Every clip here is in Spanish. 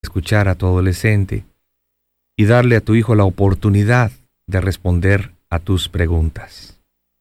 escuchar a tu adolescente y darle a tu hijo la oportunidad de responder a tus preguntas.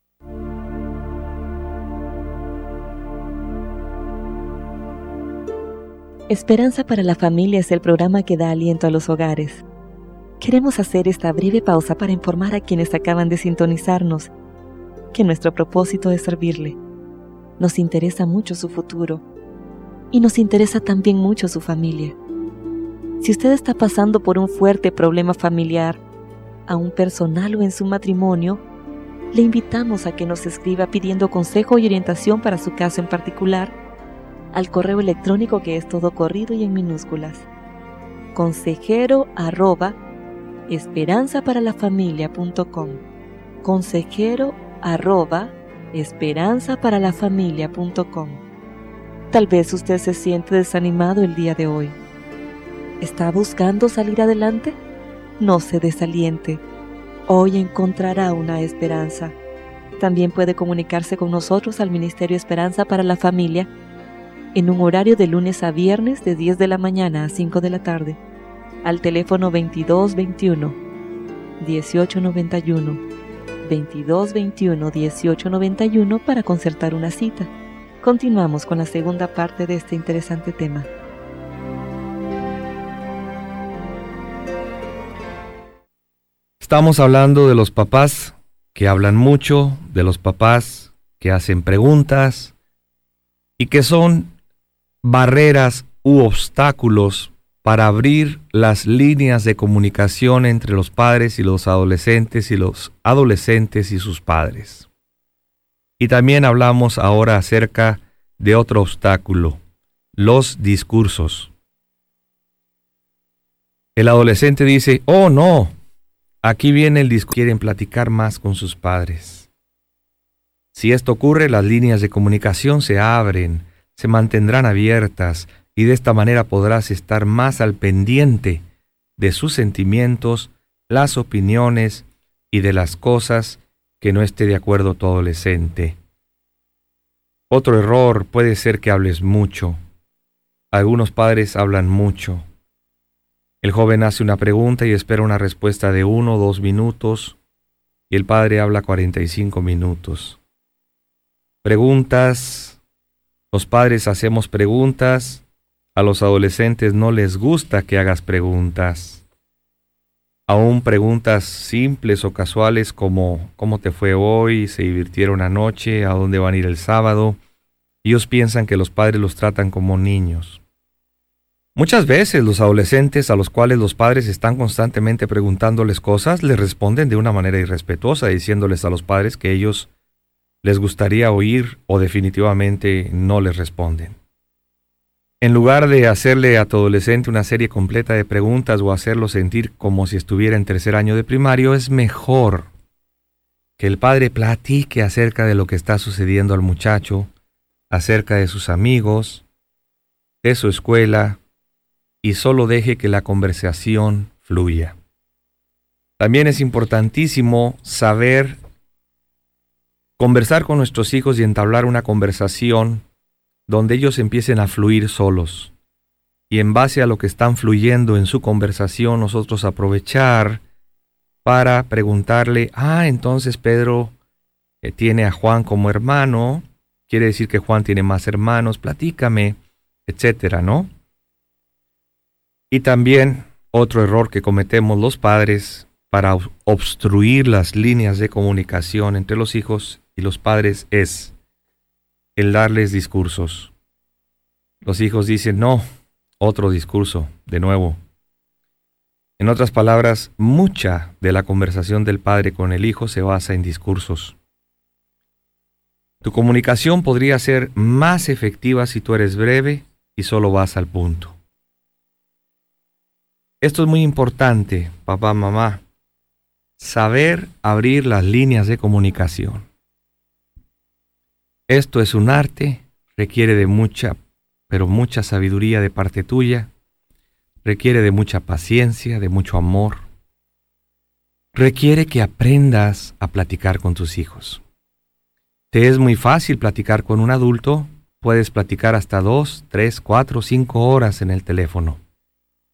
Esperanza para la Familia es el programa que da aliento a los hogares. Queremos hacer esta breve pausa para informar a quienes acaban de sintonizarnos que nuestro propósito es servirle. Nos interesa mucho su futuro y nos interesa también mucho su familia. Si usted está pasando por un fuerte problema familiar, aún personal o en su matrimonio, le invitamos a que nos escriba pidiendo consejo y orientación para su caso en particular al correo electrónico que es todo corrido y en minúsculas: consejero@esperanzaparalafamilia.com, consejero@esperanzaparalafamilia.com. Tal vez usted se siente desanimado el día de hoy. ¿Está buscando salir adelante? No se desaliente. Hoy encontrará una esperanza. También puede comunicarse con nosotros al Ministerio Esperanza para la Familia en un horario de lunes a viernes de 10 de la mañana a 5 de la tarde, al teléfono 2221-1891, 2221-1891 para concertar una cita. Continuamos con la segunda parte de este interesante tema. Estamos hablando de los papás que hablan mucho, de los papás que hacen preguntas y que son barreras u obstáculos para abrir las líneas de comunicación entre los padres y los adolescentes y sus padres. Y también hablamos ahora acerca de otro obstáculo, los discursos. El adolescente dice: oh no, aquí viene el discurso. Quieren platicar más con sus padres. Si esto ocurre, las líneas de comunicación se abren, se mantendrán abiertas, y de esta manera podrás estar más al pendiente de sus sentimientos, las opiniones y de las cosas que no esté de acuerdo tu adolescente. Otro error puede ser que hables mucho. Algunos padres hablan mucho. El joven hace una pregunta y espera una respuesta de 1 o 2 minutos, y el padre habla 45 minutos. Los padres hacemos preguntas, a los adolescentes no les gusta que hagas preguntas. Aún preguntas simples o casuales como ¿cómo te fue hoy? ¿Se divirtieron anoche? ¿A dónde van a ir el sábado? Ellos piensan que los padres los tratan como niños. Muchas veces los adolescentes a los cuales los padres están constantemente preguntándoles cosas, les responden de una manera irrespetuosa, diciéndoles a los padres que ellos les gustaría oír o definitivamente no les responden. En lugar de hacerle a tu adolescente una serie completa de preguntas o hacerlo sentir como si estuviera en 3er año de primario, es mejor que el padre platique acerca de lo que está sucediendo al muchacho, acerca de sus amigos, de su escuela, y solo deje que la conversación fluya. También es importantísimo saber conversar con nuestros hijos y entablar una conversación donde ellos empiecen a fluir solos. Y en base a lo que están fluyendo en su conversación, nosotros aprovechar para preguntarle: entonces Pedro tiene a Juan como hermano, quiere decir que Juan tiene más hermanos, platícame, etcétera, ¿no? Y también otro error que cometemos los padres para obstruir las líneas de comunicación entre los hijos y los padres es el darles discursos. Los hijos dicen: no, otro discurso, de nuevo. En otras palabras, mucha de la conversación del padre con el hijo se basa en discursos. Tu comunicación podría ser más efectiva si tú eres breve y solo vas al punto. Esto es muy importante, papá, mamá. Saber abrir las líneas de comunicación. Esto es un arte, requiere de mucha sabiduría de parte tuya, requiere de mucha paciencia, de mucho amor. Requiere que aprendas a platicar con tus hijos. Te es muy fácil platicar con un adulto, puedes platicar hasta 2, 3, 4, 5 horas en el teléfono.